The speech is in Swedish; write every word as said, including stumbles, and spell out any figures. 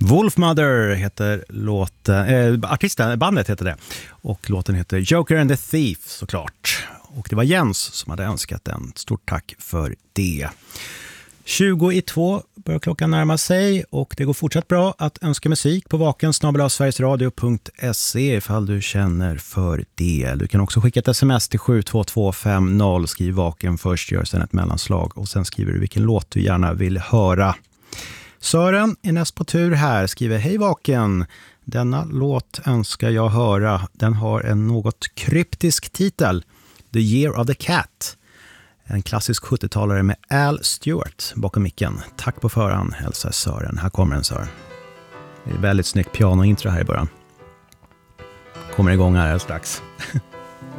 Wolfmother heter låten, äh, artisten, bandet heter det. Och låten heter Joker and the Thief såklart. Och det var Jens som hade önskat den. Stort tack för det. tjugo i två börjar klockan närma sig och det går fortsatt bra att önska musik på vaken snabel-a sverigesradio punkt se ifall du känner för det. Du kan också skicka ett sms till sju två två fem noll, skriv vaken först, gör sen ett mellanslag och sen skriver du vilken låt du gärna vill höra. Sören är näst på tur här, skriver hej vaken. Denna låt önskar jag höra. Den har en något kryptisk titel. The Year of the Cat. En klassisk sjuttiotalare med Al Stewart bakom micken. Tack på förhand, hälsar Sören. Här kommer en Sören. Det är väldigt snyggt pianointro här i början. Kommer igång här strax.